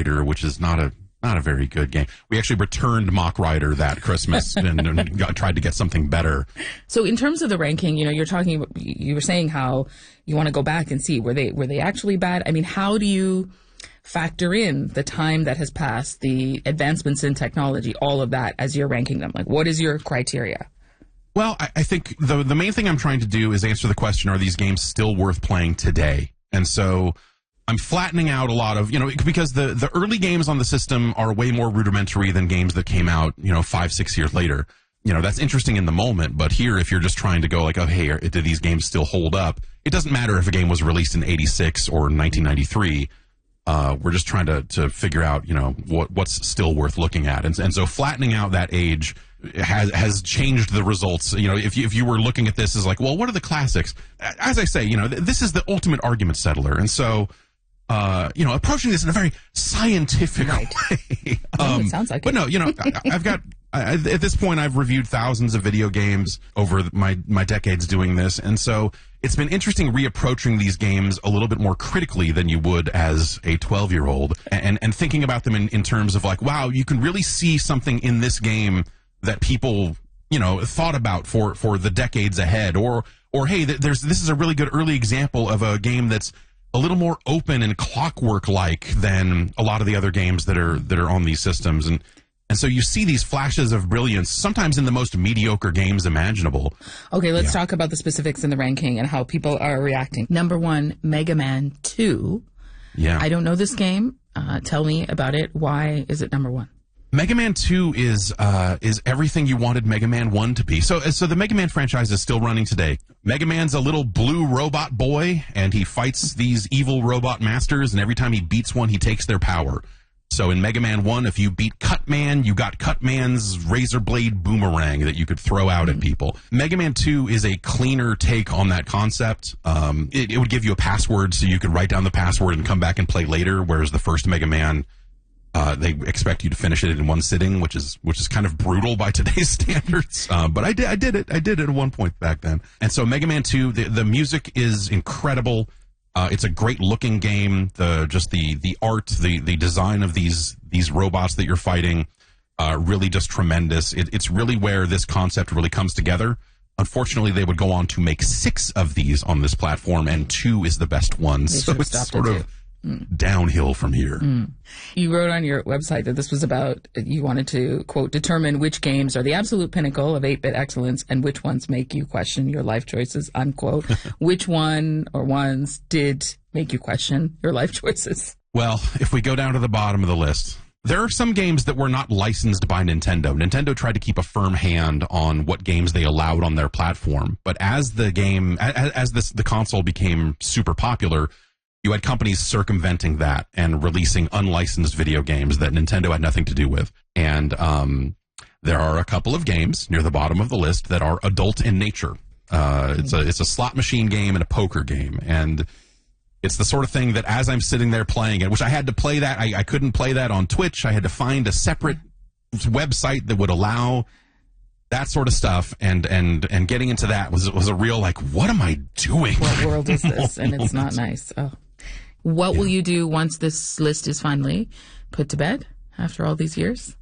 Rider, which is not a very good game. We actually returned Mock Rider that Christmas and tried to get something better. So in terms of the ranking, you were saying how you want to go back and see, were they actually bad? I mean, how do you factor in the time that has passed, the advancements in technology, all of that as you're ranking them? Like, what is your criteria? Well, I think the main thing I'm trying to do is answer the question, are these games still worth playing today? And so I'm flattening out a lot of, because the early games on the system are way more rudimentary than games that came out, 5-6 years later. That's interesting in the moment, but here, if you're just trying to go like, oh, hey, do these games still hold up? It doesn't matter if a game was released in 86 or 1993. We're just trying to figure out, what's still worth looking at. And so flattening out that age has changed the results. If you were looking at this as like, well, what are the classics? As I say, this is the ultimate argument settler. And so, approaching this in a very scientific way. It sounds like but it. At this point, I've reviewed thousands of video games over my decades doing this. And so it's been interesting reapproaching these games a little bit more critically than you would as a 12-year-old and thinking about them in terms of like, wow, you can really see something in this game that people, thought about for the decades ahead. Or hey, this is a really good early example of a game that's a little more open and clockwork-like than a lot of the other games that are on these systems. And so you see these flashes of brilliance, sometimes in the most mediocre games imaginable. Okay, let's talk about the specifics in the ranking and how people are reacting. Number 1, Mega Man 2. Yeah. I don't know this game. Tell me about it. Why is it number 1? Mega Man 2 is everything you wanted Mega Man 1 to be. So the Mega Man franchise is still running today. Mega Man's a little blue robot boy, and he fights these evil robot masters, and every time he beats one, he takes their power. So in Mega Man 1, if you beat Cutman, you got Cutman's razor blade boomerang that you could throw out at people. Mega Man 2 is a cleaner take on that concept. It would give you a password so you could write down the password and come back and play later, whereas the first Mega Man, they expect you to finish it in one sitting, which is kind of brutal by today's standards. But I did it at one point back then. And so Mega Man 2, the music is incredible. It's a great looking game. The art, the design of these robots that you're fighting, really just tremendous. It's really where this concept really comes together. Unfortunately, they would go on to make 6 of these on this platform, and 2 is the best one. So it's sort of downhill from here. You wrote on your website that this was about, you wanted to, quote, determine which games are the absolute pinnacle of 8-bit excellence and which ones make you question your life choices, unquote. Which one or ones did make you question your life choices? Well, if we go down to the bottom of the list, there are some games that were not licensed by Nintendo. Nintendo tried to keep a firm hand on what games they allowed on their platform. But as the console became super popular, you had companies circumventing that and releasing unlicensed video games that Nintendo had nothing to do with. And there are a couple of games near the bottom of the list that are adult in nature. It's a slot machine game and a poker game. And it's the sort of thing that as I'm sitting there playing it, which I had to play that, I couldn't play that on Twitch. I had to find a separate website that would allow that sort of stuff, and getting into that was a real, like, what am I doing? What world is this? And it's not nice. Oh. What will you do once this list is finally put to bed after all these years?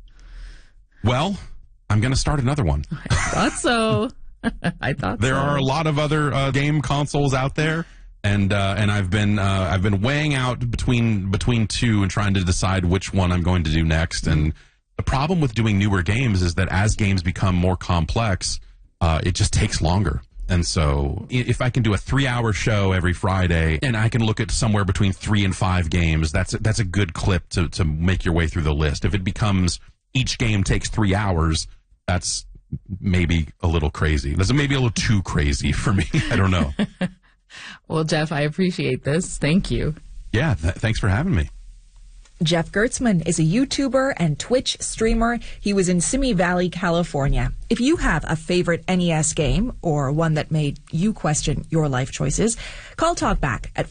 Well, I'm going to start another one. I thought so. There are a lot of other game consoles out there, and I've been weighing out between 2 and trying to decide which one I'm going to do next. And the problem with doing newer games is that as games become more complex, it just takes longer. And so if I can do a 3-hour show every Friday and I can look at somewhere between 3 and 5 games, that's a good clip to make your way through the list. If it becomes each game takes 3 hours, that's maybe a little crazy. That's maybe a little too crazy for me. I don't know. Well, Jeff, I appreciate this. Thank you. Yeah, thanks for having me. Jeff Gertzman is a YouTuber and Twitch streamer. He was in Simi Valley, California. If you have a favorite NES game or one that made you question your life choices, call Talkback at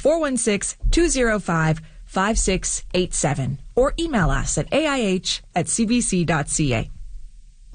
416-205-5687 or email us at aih@cbc.ca.